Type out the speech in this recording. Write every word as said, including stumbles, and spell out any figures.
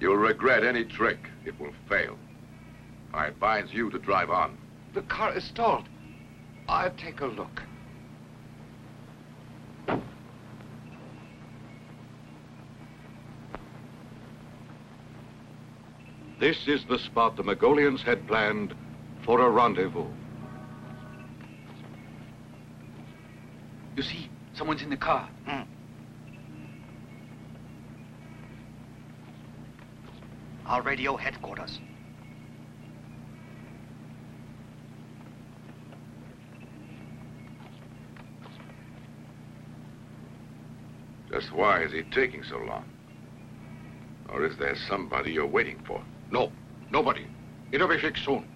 You'll regret any trick. It will fail. I advise you to drive on. The car is stalled. I'll take a look. This is the spot the Mogolians had planned for a rendezvous. You see, someone's in the car. Hmm. I'll radio headquarters. Just why is he taking so long? Or is there somebody you're waiting for? No, nobody. It'll be fixed soon.